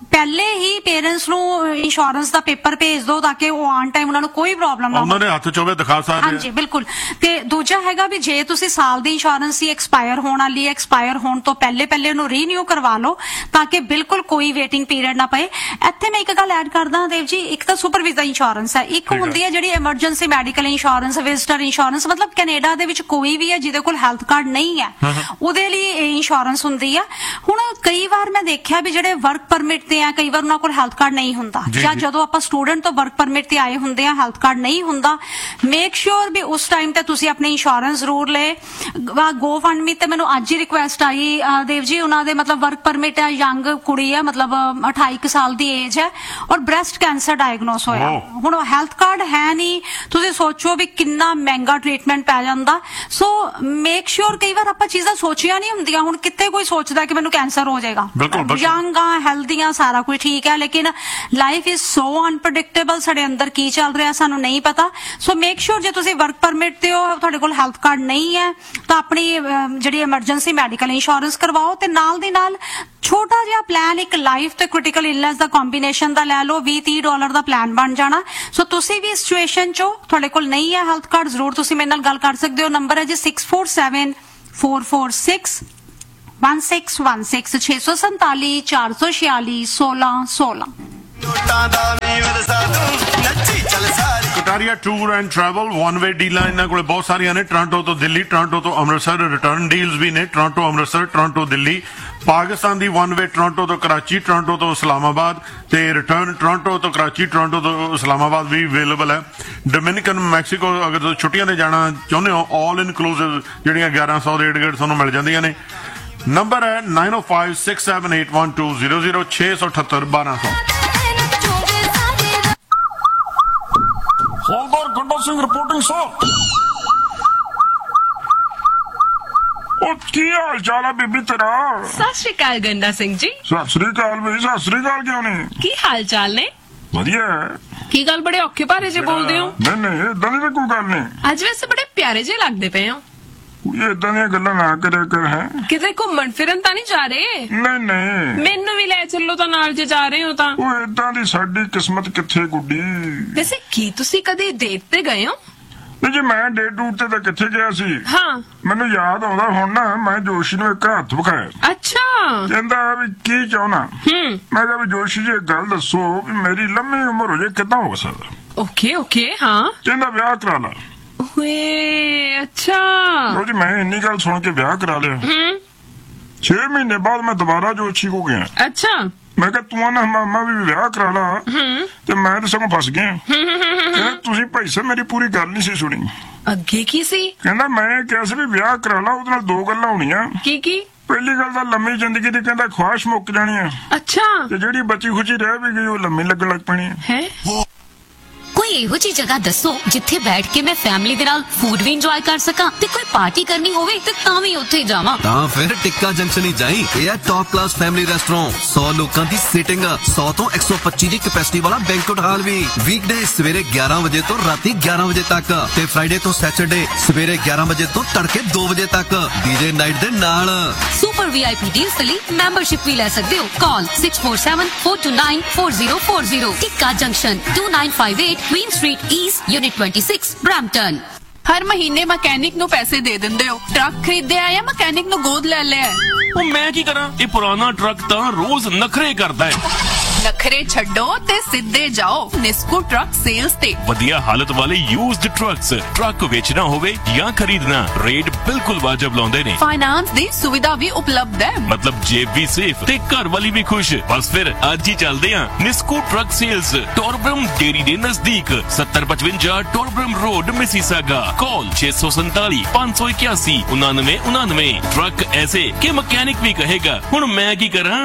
S5: ਪਹਿਲੇ ਹੀ ਪੇਰੈਂਟਸ ਨੂੰ ਇੰਸ਼ੋਰੈਂਸ ਦਾ ਪੇਪਰ ਭੇਜ ਦਿਓ ਤਾਂ ਕਿ ਉਹ ਆਨ ਟਾਈਮ ਉਹਨਾਂ ਨੂੰ ਕੋਈ ਪ੍ਰੋਬਲਮ ਨਾ
S4: ਉਹਨਾਂ
S5: ਹੋਵੇ।
S4: ਦੇ ਹੱਥ 'ਚ ਹੋਵੇ ਦਿਖਾ ਸਕਦੇ
S5: ਹਾਂਜੀ ਬਿਲਕੁਲ। ਤੇ ਦੂਜਾ ਹੈਗਾ ਵੀ ਜੇ ਤੁਸੀਂ ਸਾਲ ਦੀ ਇੰਸ਼ੋਰੈਂਸ ਹੀ ਐਕਸਪਾਇਰ ਹੋਣ ਵਾਲੀ ਹੈ, ਐਕਸਪਾਇਰ ਹੋਣ ਤੋਂ ਪਹਿਲੇ ਉਹਨੂੰ ਰੀਨਿਊ ਕਰਵਾ ਲਓ ਤਾਂ ਕਿ ਬਿਲਕੁਲ ਕੋਈ ਵੇਟਿੰਗ ਪੀਰੀਅਡ ਨਾ ਪਏ। ਇੱਥੇ ਮੈਂ ਇੱਕ ਗੱਲ ਐਡ ਕਰਦਾ ਦੇਵ ਜੀ, ਇੱਕ ਤਾਂ ਸੁਪਰਵਾਈਜ਼ਰ ਇੰਸ਼ੋਰੈਂਸ ਹੈ, ਇੱਕ ਹੁੰਦੀ ਹੈ ਜਿਹੜੀ emergency medical insurance, visitor insurance. ਮਤਲਬ ਕੈਨੇਡਾ ਦੇ ਵਿੱਚ ਕੋਈ ਵੀ ਹੈ ਜਿਹਦੇ ਕੋਲ ਹੈਲਥ ਕਾਰਡ ਨਹੀਂ ਹੈ ਉਹਦੇ ਲਈ ਇਹ ਇੰਸ਼ੋਰੈਂਸ ਹੁੰਦੀ ਆ। ਹੁਣ ਕਈ ਵਾਰ ਮੈਂ ਦੇਖਿਆ ਵੀ ਜਿਹੜੇ ਵਰਕ ਪਰਮਿਟ ਤੇ ਆ, ਕਈ ਵਾਰ ਉਹਨਾਂ ਕੋਲ ਹੈਲਥ ਕਾਰਡ ਨਹੀਂ ਹੁੰਦਾ, ਜਾਂ ਜਦੋਂ ਆਪਾਂ ਸਟੂਡੈਂਟ ਤੋਂ ਵਰਕ ਪਰਮਿਟ ਤੇ ਆਏ ਹੁੰਦੇ ਆ ਹੈਲਥ ਕਾਰਡ ਨਹੀਂ ਹੁੰਦਾ। ਮੇਕ ਸ਼ੋਰ ਵੀ ਉਸ ਟਾਈਮ ਤੇ ਤੁਸੀਂ ਆਪਣੀ ਇੰਸ਼ੋਰੈਂਸ ਜ਼ਰੂਰ ਲੈ। ਗੋ ਫੰਡ ਮੀ ਤੇ ਮੈਨੂੰ ਅੱਜ ਹੀ ਰਿਕੁਐਸਟ ਆਈ ਦੇਵ ਜੀ, ਉਹਨਾਂ ਦੇ ਮਤਲਬ ਵਰਕ ਪਰਮਿਟ ਹੈ, ਯੰਗ ਕੁੜੀ ਹੈ, ਮਤਲਬ 28 ਸਾਲ ਦੀ ਏਜ ਹੈ ਔਰ ਬ੍ਰੈਸਟ ਕੈਂਸਰ ਡਾਇਗਨੋਸ ਹੋਇਆ। ਹੁਣ ਹੈਲਥ ਕਾਰਡ ਹੈ ਨਹੀਂ, ਤੁਸੀਂ ਸੋਚੋ ਵੀ ਕਿੰਨਾ ਮਹਿੰਗਾ ਟ੍ਰੀਟਮੈਂਟ ਪੈ ਜਾਂਦਾ। ਸੋ ਮੇਕ ਸ਼ੋਰ, ਕਈ ਵਾਰ ਆਪਾਂ ਚੀਜ਼ਾਂ ਸੋਚੀਆਂ ਨਹੀਂ ਹੁੰਦੀਆਂ। ਹੁਣ ਕਿੱਥੇ ਕੋਈ ਸੋਚਦਾ ਕਿ ਮੈਨੂੰ ਕੈਂਸਰ ਹੋ ਜਾਏਗਾ, ਯੰਗ ਆ, ਹੈਲਦੀ ਆ, ਸਾਰਾ ਕੁਝ ਠੀਕ ਹੈ, ਲੇਕਿਨ ਲਾਈਫ ਇਜ਼ ਸੋ ਅਨਪ੍ਰੈਡਿਕਟੇਬਲ, ਸਾਡੇ ਅੰਦਰ ਕੀ ਚੱਲ ਰਿਹਾ ਸਾਨੂੰ ਨਹੀਂ ਪਤਾ। ਸੋ ਮੇਕ ਸ਼ੋਰ ਜੇ ਤੁਸੀਂ ਵਰਕ ਪਰਮਿਟ ਤੇ ਹੋ, ਤੁਹਾਡੇ ਕੋਲ ਹੈਲਥ ਕਾਰਡ ਨਹੀਂ ਹੈ ਤਾਂ ਆਪਣੀ ਜਿਹੜੀ ਐਮਰਜੈਂਸੀ ਮੈਡੀਕਲ ਇੰਸ਼ੋਰੈਂਸ ਕਰਵਾਓ ਤੇ ਨਾਲ ਦੀ ਨਾਲ ਛੋਟਾ ਜਿਹਾ ਪਲਾਨ, ਇੱਕ ਲਾਈਫ ਤੇ ਕ੍ਰਿਟੀਕਲ ਇਲਨੈਸ ਦਾ ਕੰਬੀਨੇਸ਼ਨ ਦਾ ਲੈ ਲਓ, $20-30 ਦਾ ਪਲਾਨ ਬਣ ਜਾਣਾ। ਸੋ ਤੁਸੀਂ ਵੀ ਇਸ ਸਿਚੁਏਸ਼ਨ ਚੋਂ, ਤੁਹਾਡੇ ਕੋਲ ਨਹੀਂ ਹੈ ਹੈਲਥ ਕਾਰਡ, ਜ਼ਰੂਰ ਤੁਸੀਂ ਮੇਰੇ ਨਾਲ ਗੱਲ ਕਰ ਸਕਦੇ ਹੋ। ਨੰਬਰ ਹੈ ਜੀ 6474461616 647-446-1616।
S7: ਨੋਟਾਂ ਦਾ ਵੀ ਵਰਸਾ ਦੂੰ ਨੱਚੀ ਚੱਲ ਸਾਰੀ।
S4: Kataria tour and travel one way ਡੀਲਾਂ ਇਹਨਾਂ ਕੋਲੇ ਬਹੁਤ ਸਾਰੀਆਂ ਨੇ। ਟੋਰਾਂਟੋ ਤੋਂ ਦਿੱਲੀ, ਟੋਰਾਂਟੋ ਤੋਂ ਅੰਮ੍ਰਿਤਸਰ, ਰਿਟਰਨ ਡੀਲਸ ਵੀ ਨੇ। Toronto Amritsar, Toronto Delhi. ਪਾਕਿਸਤਾਨ ਦੀ ਵਨ ਵੇ ਟੋਰਾਂਟੋ ਤੋਂ ਕਰਾਚੀ, ਟੋਰਾਂਟੋ ਤੋਂ ਇਸਲਾਮਾਬਾਦ, ਤੇ ਰਿਟਰਨ ਟੋਰਾਂਟੋ ਤੋਂ ਕਰਾਚੀ, ਟੋਰਾਂਟੋ ਤੋਂ ਇਸਲਾਮਾਬਾਦ ਵੀ ਅਵੇਲੇਬਲ ਹੈ। ਡੋਮਿਨਿਕਨ ਮੈਕਸੀਕੋ ਅਗਰ ਤੁਸੀਂ ਛੁੱਟੀਆਂ ਤੇ ਜਾਣਾ ਚਾਹੁੰਦੇ ਹੋ, ਆਲ ਇਨਕਲੂਸਿਵ ਜਿਹੜੀਆਂ 1100 ਦੇ ਏਡ ਤੁਹਾਨੂੰ ਮਿਲ ਜਾਂਦੀਆਂ ਨੇ। ਨੰਬਰ ਹੈ 9056781200 6781200।
S9: ਹੌਲਦਾਰ ਗੰਡਾ ਸਿੰਘ ਰਿਪੋਰਟਿੰਗ ਸਰ। ਉਹ ਕੀ ਹਾਲ ਚਾਲ ਹੈ ਬੀਬੀ ਤੇਰਾ?
S10: ਸਤਿ ਸ਼੍ਰੀ ਅਕਾਲ ਗੰਡਾ ਸਿੰਘ ਜੀ।
S9: ਸਤਿ ਸ੍ਰੀ ਅਕਾਲ ਬਈ। ਸਤਿ ਸ੍ਰੀ ਅਕਾਲ ਕਿਉਂ ਨਹੀਂ?
S10: ਕੀ ਹਾਲ ਚਾਲ ਨੇ?
S9: ਵਧੀਆ।
S10: ਕੀ ਗੱਲ ਬੜੇ ਔਖੇ ਭਾਰੇ ਜੇ ਬੋਲਦੇ ਹੋ?
S9: ਨਹੀਂ ਏਦਾਂ ਦੀ ਤਾਂ ਕੋਈ ਗੱਲ ਨਹੀਂ।
S10: ਅੱਜ ਵੈਸੇ ਬੜੇ ਪਿਆਰੇ ਜੇ ਲੱਗਦੇ ਪਏ ਹੋ।
S9: ਕੋਈ ਏਦਾਂ ਦੀਆਂ ਗੱਲਾਂ ਨਾ ਕਰਿਆ ਕਰ। ਹੈ
S10: ਕਿਤੇ ਘੁੰਮਣ ਫਿਰਨ ਤਾਂ ਨਹੀਂ ਜਾ ਰਹੇ?
S9: ਨਹੀਂ।
S10: ਮੈਨੂੰ ਵੀ ਲੈ ਚੱਲੋ ਤਾਂ ਨਾਲ ਜੇ ਜਾ ਰਹੇ ਹੋ ਤਾਂ।
S9: ਉਹ ਏਦਾਂ ਦੀ ਸਾਡੀ ਕਿਸਮਤ ਕਿੱਥੇ ਗੁੱਡੀ।
S10: ਵੈਸੇ ਕੀ ਤੁਸੀਂ ਕਦੇ ਡੇਟ ਤੇ ਗਏ ਹੋ?
S9: ਨਹੀਂ ਜੀ, ਮੈਂ ਡੇਟ ਡੂਟ ਤੇ ਤਾਂ ਕਿੱਥੇ ਗਿਆ ਸੀ।
S10: ਹਾਂ,
S9: ਮੈਨੂੰ ਯਾਦ ਆਉਂਦਾ ਹੁਣ ਨਾ, ਮੈਂ ਜੋਸ਼ੀ ਨੂੰ ਇੱਕ ਹੱਥ ਵਿਖਾਇਆ।
S10: ਅੱਛਾ।
S9: ਕਹਿੰਦਾ ਵੀ ਕੀ ਚਾਹੁੰਦਾ? ਮੈਂ ਕਿਹਾ ਵੀ ਜੋਸ਼ੀ ਜੀ ਇੱਕ ਗੱਲ ਦੱਸੋ ਵੀ ਮੇਰੀ ਲੰਮੀ ਉਮਰ ਹੋ ਜਾਏ ਕਿੱਦਾਂ ਹੋ ਸਕਦਾ?
S10: ਓਕੇ ਹਾਂ।
S9: ਕਹਿੰਦਾ ਵਿਆਹ ਕਰਾ ਲਾ।
S10: ਓਏ ਅੱਛਾ।
S9: ਲੋ ਜੀ, ਮੈਂ ਇੰਨੀ ਗੱਲ ਸੁਣ ਕੇ ਵਿਆਹ ਕਰਾ ਲਿਆ। 6 ਮਹੀਨੇ ਬਾਅਦ ਮੈਂ ਦੁਬਾਰਾ ਜੋਸ਼ੀ ਕੋ ਗਿਆ।
S10: ਅੱਛਾ।
S9: ਮੈਂ ਕਿਹਾ ਤੂੰ ਨਾ ਮਾਮਾ ਵੀ ਵਿਆਹ ਕਰਾ ਲਾ, ਤੇ ਮੈਂ ਤਾਂ ਸਗੋਂ ਫਸ ਗਿਆ। ਕਹਿੰਦਾ ਤੁਸੀਂ ਭਾਈ ਸਾਹਿਬ ਮੇਰੀ ਪੂਰੀ ਗੱਲ ਨਹੀਂ ਸੀ ਸੁਣੀ।
S10: ਅੱਗੇ ਕੀ ਸੀ?
S9: ਕਹਿੰਦਾ ਮੈਂ ਕਿਹਾ ਸੀ ਵੀ ਵਿਆਹ ਕਰਾ ਲਾ, ਉਹਦੇ ਨਾਲ 2 ਗੱਲਾਂ ਹੋਣੀਆਂ।
S10: ਕੀ?
S9: ਪਹਿਲੀ ਗੱਲ ਤਾਂ ਲੰਮੀ ਜ਼ਿੰਦਗੀ ਦੀ ਕਹਿੰਦਾ ਖੁਆਇਸ਼ ਮੁੱਕ ਜਾਣੀ ਆ।
S10: ਅੱਛਾ।
S9: ਤੇ ਜਿਹੜੀ ਬਚੀ ਖੁਚੀ ਰਹਿ ਵੀ ਗਈ ਉਹ ਲੰਮੀ ਲੱਗਣ ਲੱਗ ਪੈਣੀ
S10: ਹੈ।
S11: ਕੋਈ ਇਹੋ ਜੀ ਜਗ੍ਹਾ ਦੱਸੋ ਜਿੱਥੇ ਬੈਠ ਕੇ ਮੈਂ ਫੈਮਿਲੀ ਦੇ ਨਾਲ ਫੂਡ ਵੀ ਇੰਜੋਏ ਕਰ ਸਕਾਂ ਤੇ ਕੋਈ ਪਾਰਟੀ ਕਰਨੀ ਹੋਵੇ ਤੇ ਤਾਂ ਵੀ ਉੱਥੇ ਜਾਵਾਂ।
S12: ਤਾਂ ਫਿਰ ਟਿੱਕਾ ਜੰਕਸ਼ਨ ਹੀ ਜਾਈਂ। ਇਹ ਹੈ ਟੌਪ ਕਲਾਸ ਫੈਮਿਲੀ ਰੈਸਟੋਰੈਂਟ, 100 ਲੋਕਾਂ ਦੀ ਸੀਟਿੰਗ, 100 ਤੋਂ 125 ਦੀ ਕੈਪੈਸਿਟੀ ਵਾਲਾ ਬੈਂਕੁਏਟ ਹਾਲ ਵੀ। ਵੀਕਡੇ ਸਵੇਰੇ 11 ਵਜੇ ਤੋਂ ਰਾਤੀ 11 ਵਜੇ ਤੱਕ ਤੇ ਫਰਾਈਡੇ ਤੋਂ ਸੈਟਰਡੇ ਸਵੇਰੇ 11 ਵਜੇ ਤੋਂ ਤੜਕੇ 2 ਵਜੇ ਤੱਕ ਡੀਜੇ ਨਾਈਟ ਦੇ ਨਾਲ।
S11: ਸੁਪਰ VIP ਡੀਲਸ ਲਈ ਮੈਂਬਰਸ਼ਿਪ ਵੀ ਲੈ ਸਕਦੇ ਹੋ। ਕਾਲ 6474294040। ਟਿੱਕਾ junction 2958 Queen Street East, Unit 26, Brampton।
S10: ਹਰ ਮਹੀਨੇ ਮਕੈਨਿਕ ਨੂੰ ਪੈਸੇ ਦੇ ਦਿੰਦੇ ਹੋ। ਟਰੱਕ ਖਰੀਦਿਆ ਜਾਂ ਮਕੈਨਿਕ ਨੂੰ ਗੋਦ ਲੈ ਲਿਆ?
S3: ਉਹ ਮੈਂ ਕੀ ਕਰਾਂ, ਇਹ ਪੁਰਾਣਾ ਟਰੱਕ ਤਾਂ ਰੋਜ਼ ਨਖਰੇ ਕਰਦਾ ਹੈ।
S10: ਨਖਰੇ ਛੱਡੋ ਤੇ ਸਿੱਧੇ ਜਾਓ ਨਿਸਕੋ ਟਰੱਕ ਸੇਲਸ ਤੇ।
S3: ਵਧੀਆ ਹਾਲਤ ਵਾਲੇ ਯੂਜ਼ਡ ਟਰੱਕਸ, ਟਰੱਕ ਵੇਚਣਾ ਹੋਵੇ ਜਾਂ ਖਰੀਦਣਾ, ਰੇਟ ਬਿਲਕੁਲ ਵਾਜਬ ਲਾਉਂਦੇ ਨੇ।
S10: ਫਾਈਨਾਂਸ ਦੀ ਸੁਵਿਧਾ ਵੀ ਉਪਲਬਧ ਹੈ।
S3: ਮਤਲਬ ਜੇਬ ਵੀ ਸੇਫ ਤੇ ਘਰ ਵਾਲੀ ਵੀ ਖੁਸ਼। ਬਸ ਫਿਰ ਅੱਜ ਹੀ ਚੱਲਦੇ ਆਂ ਨਿਸਕੋ ਟਰੱਕ ਸੇਲਸ, ਟੋਰਬਰਮ ਡੇਰੀ ਦੇ ਨਜ਼ਦੀਕ, 7055 ਟੋਰਬਰਮ ਰੋਡ, ਮਿਸੀਸਾਗਾ। ਕਾਲ 647 581 9999। ਟਰੱਕ ਐਸੇ ਕਿ ਮਕੈਨਿਕ ਵੀ ਕਹੇਗਾ ਹੁਣ ਮੈਂ ਕੀ ਕਰਾਂ।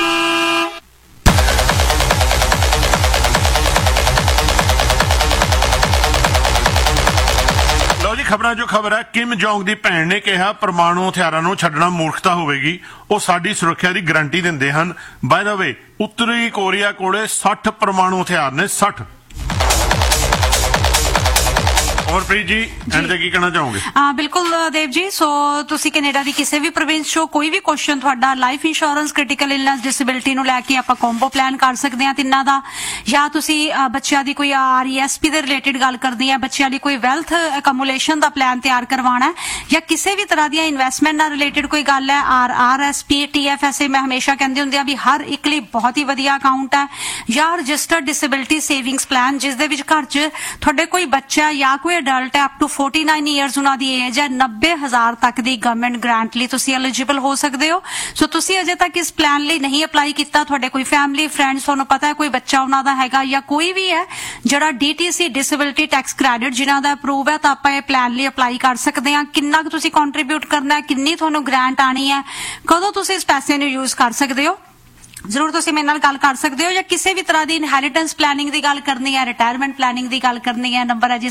S4: ਖਬਰਾਂ ਜੋ ਖਬਰ ਹੈ, ਕਿਮ ਜੋਂਗ ਦੀ ਭੈਣ ਨੇ ਕਿਹਾ ਪਰਮਾਣੂ ਹਥਿਆਰਾਂ ਨੂੰ ਛੱਡਣਾ ਮੂਰਖਤਾ ਹੋਵੇਗੀ। ਉਹ ਸਾਡੀ ਸੁਰੱਖਿਆ ਦੀ ਗਾਰੰਟੀ ਦਿੰਦੇ ਹਨ। ਬਾਏ ਦਾ ਵੇ, ਉੱਤਰੀ ਕੋਰੀਆ ਕੋਲੇ 60 ਪਰਮਾਣੂ ਹਥਿਆਰ ਨੇ। 60 ਅਮਰਪ੍ਰੀਤ ਜੀ ਐਂਡ ਤੇ ਕੀ ਕਹਿਣਾ ਚਾਹੋਗੇ?
S5: ਬਿਲਕੁਲ ਦੇਵ ਜੀ, ਸੋ ਤੁਸੀਂ ਕੈਨੇਡਾ ਦੀ ਕਿਸੇ ਵੀ ਪ੍ਰੋਵਿੰਸ ਚੋਂ ਕੋਈ ਵੀ ਕੁਐਸਚਨ ਤੁਹਾਡਾ life insurance, critical illness, disability ਨੂੰ ਲੈ ਕੇ ਆਪਾਂ ਕੰਬੋ ਪਲਾਨ ਕਰ ਸਕਦੇ ਹਾਂ ਤਿੰਨਾਂ ਦਾ, ਜਾਂ ਤੁਸੀਂ ਬੱਚਿਆਂ ਦੀ ਕੋਈ RESP ਦੇ ਰਿਲੇਟਡ ਗੱਲ ਕਰਦੇ ਆ, ਬੱਚਿਆਂ ਲਈ ਕੋਈ ਵੈਲਥ ਅਕਮੂਲੇਸ਼ਨ ਦਾ ਪਲਾਨ ਤਿਆਰ ਕਰਵਾਉਣਾ ਹੈ, ਜਾਂ ਕਿਸੇ ਵੀ ਤਰ੍ਹਾਂ ਦੀਆਂ ਇਨਵੈਸਟਮੈਂਟ ਨਾਲ ਰਿਲੇਟਡ ਕੋਈ ਗੱਲ ਹੈ, RRSP, TFSA ਮੈਂ ਹਮੇਸ਼ਾ ਕਹਿੰਦੀ ਹੁੰਦੀ ਆ ਵੀ ਹਰ ਇੱਕ ਲਈ ਬਹੁਤ ਹੀ ਵਧੀਆ ਅਕਾਊਂਟ ਹੈ, ਜਾਂ ਰਜਿਸਟਰਡ ਡਿਸੇਬਿਲਿਟੀ ਸੇਵਿੰਗਸ ਪਲਾਨ ਜਿਸ ਦੇ ਵਿੱਚ ਘਰ 'ਚ ਤੁਹਾਡੇ ਕੋਈ ਬੱਚਾ ਜਾਂ ਕੋਈ ਅਡਲਟ ਹੈ ਅਪ ਟੂ 49 ਇਅਰਸ ਉਹਨਾਂ ਦੀ ਏਜ ਹੈ, 90,000 ਤੱਕ ਦੀ ਗਵਰਨਮੈਂਟ ਗ੍ਰਾਂਟ ਲਈ ਤੁਸੀਂ ਐਲੀਜੀਬਲ ਹੋ ਸਕਦੇ ਹੋ। ਸੋ ਤੁਸੀਂ ਅਜੇ ਤੱਕ ਇਸ ਪਲਾਨ ਲਈ ਨਹੀਂ ਅਪਲਾਈ ਕੀਤਾ, ਤੁਹਾਡੇ ਕੋਈ ਫੈਮਿਲੀ ਫਰੈਂਡਸ ਤੁਹਾਨੂੰ ਪਤਾ ਹੈ ਕੋਈ ਬੱਚਾ ਉਹਨਾਂ ਦਾ ਹੈਗਾ, ਜਾਂ ਕੋਈ ਵੀ ਹੈ ਜਿਹੜਾ DTC ਡਿਸੇਬਿਲਿਟੀ ਟੈਕਸ ਕ੍ਰੈਡਿਟ ਜਿਨ੍ਹਾਂ ਦਾ ਅਪਰੂਵ ਹੈ, ਤਾਂ ਆਪਾਂ ਇਹ ਪਲਾਨ ਲਈ ਅਪਲਾਈ ਕਰ ਸਕਦੇ ਹਾਂ। ਕਿੰਨਾ ਕੁ ਤੁਸੀਂ ਕੰਟਰੀਬਿਊਟ ਕਰਨਾ ਹੈ, ਕਿੰਨੀ ਤੁਹਾਨੂੰ ਗ੍ਰਾਂਟ ਆਣੀ ਹੈ, ਕਦੋਂ ਤੁਸੀਂ ਇਸ ਪੈਸੇ ਨੂੰ ਯੂਜ਼ ਕਰ ਸਕਦੇ ਹੋ, ਜ਼ਰੂਰ ਤੁਸੀਂ ਮੇਰੇ ਨਾਲ ਗੱਲ ਕਰ ਸਕਦੇ ਹੋ। ਜਾਂ ਕਿਸੇ ਵੀ ਤਰ੍ਹਾਂ ਦੀ ਇਨਹੈਰੀਟੈਂਸ ਪਲੈਨਿੰਗ ਦੀ ਗੱਲ ਕਰਨੀ ਹੈ, ਰਿਟਾਇਰਮੈਂਟ ਪਲੈਨਿੰਗ ਦੀ ਗੱਲ ਕਰਨੀ ਹੈ, ਨੰਬਰ ਹੈ ਜੀ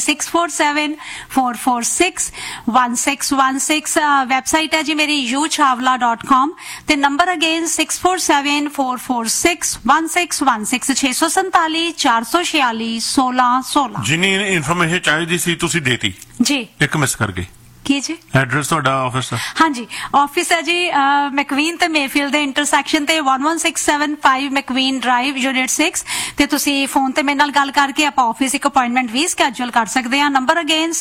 S5: 6474461616। ਵੈਬਸਾਈਟ ਹੈ ਜੀ ਮੇਰੀ youchawla.com ਤੇ ਨੰਬਰ ਅਗੇਨ 6474461616 647 446 1616।
S4: ਜਿੰਨੀ ਇਨਫੋਰਮੇਸ਼ਨ ਚਾਹੀਦੀ ਸੀ ਤੁਸੀਂ ਦੇਤੀ
S5: ਜੀ,
S4: ਇੱਕ ਮਿਸ ਕਰ ਗਏ।
S5: ਕੀ ਜੀ?
S4: ਐਡਰੈਸ ਤੁਹਾਡਾ ਆਫਿਸ ਦਾ?
S5: ਹਾਂਜੀ, ਆਫਿਸ ਹੈ ਜੀ ਮੈਕਵੀਨ ਤੇ ਮੇਫੀਲਡ ਦੇ ਇੰਟਰਸੈਕਸ਼ਨ ਤੇ 11675 ਮੈਕਵੀਨ ਡਰਾਈਵ ਯੂਨਿਟ 6 ਤੇ ਤੁਸੀਂ ਫੋਨ ਤੇ ਮੇਰੇ ਨਾਲ ਗੱਲ ਕਰਕੇ ਆਪਾਂ ਆਫਿਸ ਇੱਕ ਅਪਾਇੰਟਮੈਂਟ ਵੀ ਸਕੈਜੂਲ ਕਰ ਸਕਦੇ ਹਾਂ। Number again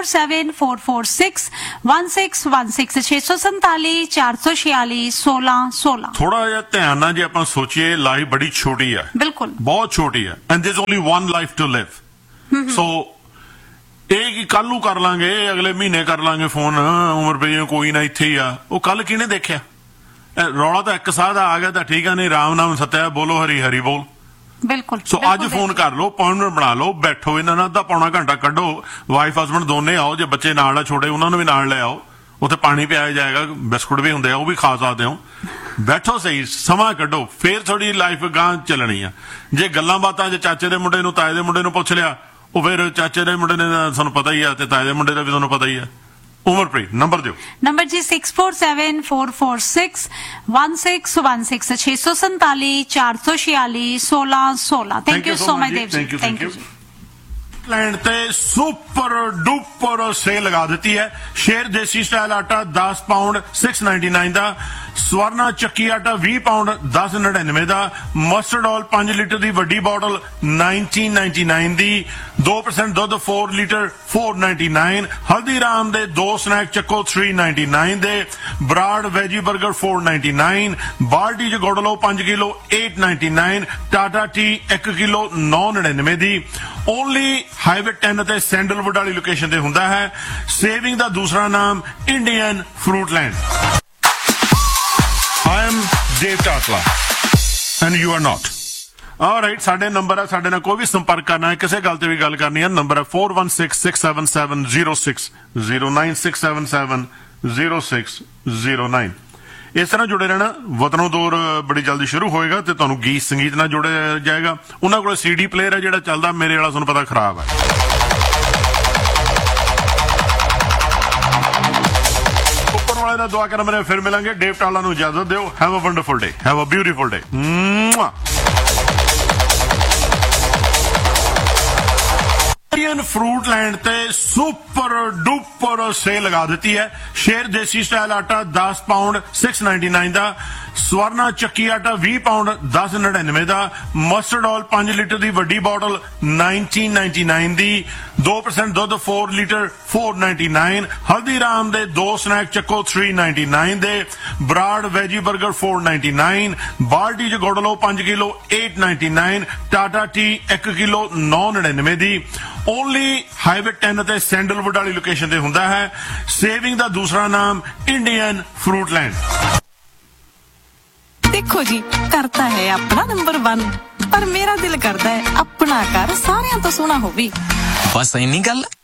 S5: 6474461616 647 446 1616।
S4: ਥੋੜਾ ਜਿਹਾ ਧਿਆਨ ਨਾਲ ਜੇ ਆਪਾਂ ਸੋਚੀਏ, ਲਾਈਫ ਬੜੀ ਛੋਟੀ ਹੈ,
S5: ਬਿਲਕੁਲ
S4: ਬਹੁਤ ਛੋਟੀ ਹੈ, and ਦੇयर is only one life to live. ਸੋ ਇਹ ਕੀ ਕੱਲ ਨੂੰ ਕਰ ਲਾਂਗੇ, ਅਗਲੇ ਮਹੀਨੇ ਕਰ ਲਾਂਗੇ ਫੋਨ, ਉਮਰ ਪਈ ਕੋਈ ਨਾ ਇੱਥੇ ਹੀ ਆ, ਉਹ ਕੱਲ ਕਿਹਨੇ ਦੇਖਿਆ? ਰੌਲਾ ਤਾਂ ਇੱਕ ਸਾਹ ਦਾ ਆ ਗਿਆ ਤਾਂ ਠੀਕ ਆ, ਨਹੀਂ ਰਾਮ ਨਾਮ ਸਤਿਆ ਬੋਲੋ ਹਰੀ ਹਰੀ ਬੋਲ।
S5: ਬਿਲਕੁਲ।
S4: ਸੋ ਅੱਜ ਫੋਨ ਕਰ ਲਓ, ਅਪਾਇੰਟਮੈਂਟ ਬਣਾ ਲਓ, ਬੈਠੋ ਇਹਨਾਂ ਨਾਲ ਅੱਧਾ ਪੌਣਾ ਘੰਟਾ ਕੱਢੋ, ਵਾਈਫ ਹਸਬੈਂਡ ਦੋਨੇ ਆਓ, ਜੇ ਬੱਚੇ ਨਾਲ ਆ ਛੋਟੇ ਉਹਨਾਂ ਨੂੰ ਵੀ ਨਾਲ ਲੈ ਆਓ, ਉੱਥੇ ਪਾਣੀ ਪਿਆਇਆ ਜਾਏਗਾ, ਬਿਸਕੁਟ ਵੀ ਹੁੰਦੇ ਆ ਉਹ ਵੀ ਖਾ ਸਕਦੇ ਹੋ, ਬੈਠੋ ਸਹੀ ਸਮਾਂ ਕੱਢੋ, ਫੇਰ ਥੋੜੀ ਲਾਈਫ ਗਾਂ ਚੱਲਣੀ ਆ। ਜੇ ਗੱਲਾਂ ਬਾਤਾਂ ਜੇ ਚਾਚੇ ਦੇ ਮੁੰਡੇ ਨੂੰ ਤਾਏ ਦੇ ਮੁੰਡੇ ਨੂੰ ਪੁੱਛ ਲਿਆ, ਉਹ ਫਿਰ ਚਾਚੇ ਦੇ ਮੁੰਡੇ ਨੇ ਤੁਹਾਨੂੰ ਪਤਾ ਹੀ ਆ ਤੇ ਤਾਏ ਦੇ ਮੁੰਡੇ ਦਾ ਵੀ ਤੁਹਾਨੂੰ ਪਤਾ ਹੀ ਆ। ਉਮਰਪ੍ਰੀਤ ਨੰਬਰ ਦਿਓ।
S5: ਨੰਬਰ ਜੀ 6474461616 647 446 1616। Thank you so much Dev ji, thank you.
S4: Land ਤੇ ਸੁਪਰ ਡੂਪਰ ਸੇਲ ਲਗਾ ਦਿੱਤੀ ਹੈ। ਸ਼ੇਰ ਦੇਸੀ ਸਟਾਈਲ ਆਟਾ 10 ਪਾਉਂਡ 699 ਦਾ, ਸਵਰਨਾ ਚੱਕੀ ਆਟਾ 20 ਪਾਉਂਡ 1099 ਦਾ, ਮਸਟਰਡ ਆਇਲ 5 ਲੀਟਰ ਦੀ ਵੱਡੀ ਬੋਟਲ 1999 ਦੀ, 2% ਦੁੱਧ 4 ਲੀਟਰ 499, ਹਲਦੀਰਾਮ ਦੇ 2 ਸਨੈਕ ਚੱਕੋ 399 ਦੇ, ਬਰਾਡ ਵੈਜੀ 버ਗਰ 499, ਬਾਲਟੀ ਚ ਗੁੜ ਲਓ 5 ਕਿਲੋ 899, ਟਾਟਾ ਟੀ 1 ਕਿਲੋ 999 ਦੀ। ਓਨਲੀ ਹਾਈਵੇ 10 ਅਤੇ ਸੈਂਡਲਵੁੱਡ ਵਾਲੀ ਲੋਕੇਸ਼ਨ ਤੇ ਹੁੰਦਾ ਹੈ। ਸੇਵਿੰਗ ਦਾ ਦੂਸਰਾ ਨਾਮ Indian ਫਰੂਟਲੈਂਡ। I am Dave Tatla and you are not. Alright, ਸਾਡੇ ਨੰਬਰ ਹੈ, ਸਾਡੇ ਨਾਲ ਕੋਈ ਵੀ ਸੰਪਰਕ ਕਰਨਾ ਹੈ, ਕਿਸੇ ਗੱਲ ਤੇ ਵੀ ਗੱਲ ਕਰਨੀ ਹੈ, ਨੰਬਰ ਹੈ 4166770609 6770609। ਇਸ ਤਰ੍ਹਾਂ ਜੁੜੇ ਰਹਿਣਾ। ਵਤਨੋਂ ਦੌਰ ਬੜੀ ਜਲਦੀ ਸ਼ੁਰੂ ਹੋਏਗਾ ਤੇ ਤੁਹਾਨੂੰ ਗੀਤ ਸੰਗੀਤ ਨਾਲ ਜੋੜਿਆ ਜਾਏਗਾ। ਉਹਨਾਂ ਕੋਲ CD ਪਲੇਅਰ ਹੈ ਜਿਹੜਾ ਚੱਲਦਾ, ਮੇਰੇ ਵਾਲਾ ਤੁਹਾਨੂੰ ਪਤਾ ਖਰਾਬ ਹੈ। ਉੱਪਰ ਵਾਲੇ ਦਾ ਦੁਆ ਕਰਾਂ, ਫਿਰ ਮਿਲਾਂਗੇ। ਡੇਵ ਟਾਲਾ ਨੂੰ ਇਜਾਜ਼ਤ ਦਿਓ। Have a wonderful day, have a beautiful day. Indian ਫਰੂਟਲੈਂਡ ਤੇ ਸੁਪਰ ਡੂਪਰ ਸੇਲ ਲਗਾ ਦਿੱਤੀ ਹੈ। ਸ਼ੇਰ ਦੇਸੀ ਸਟਾਈਲ ਆਟਾ 10 ਪਾਉਂਡ 699 ਦਾ, ਸਵਰਨਾ ਚੱਕੀ ਆਟਾ 20 ਪਾਉਂਡ 1099 ਦਾ, ਮਸਟਰਡ ਆਇਲ 5 ਲੀਟਰ ਦੀ ਵੱਡੀ ਬੋਟਲ 1999 ਦੀ, 2% ਦੁੱਧ 4 ਲੀਟਰ 499, ਹਲਦੀਰਾਮ ਦੇ 2 ਸਨੈਕ ਚੱਕੋ 399 ਦੇ, ਬਰਾਡ ਵੈਜੀ 버ਗਰ 499, ਬਾਲਟੀ ਚ ਗੁੜ ਲਓ 5 ਕਿਲੋ 899, ਟਾਟਾ ਟੀ 1 ਕਿਲੋ 999 ਦੀ। ਓਨਲੀ ਹਾਈਵੇ 10 ਅਤੇ ਸੈਂਡਲਵੁੱਡ ਵਾਲੀ ਲੋਕੇਸ਼ਨ ਤੇ ਹੁੰਦਾ ਹੈ। ਸੇਵਿੰਗ ਦਾ ਦੂਸਰਾ ਨਾਮ ਇੰਡੀਅਨ ਫਰੂਟਲੈਂਡ।
S13: ਦੇਖੋ ਜੀ, ਕਰਤਾ ਹੈ ਆਪਣਾ ਨੰਬਰ 1, ਪਰ ਮੇਰਾ ਦਿਲ ਕਰਦਾ ਹੈ ਆਪਣਾ ਘਰ ਸਾਰਿਆਂ ਤੋਂ ਸੋਹਣਾ ਹੋਵੇ।
S14: ਬਸ ਇੰਨੀ ਗੱਲ।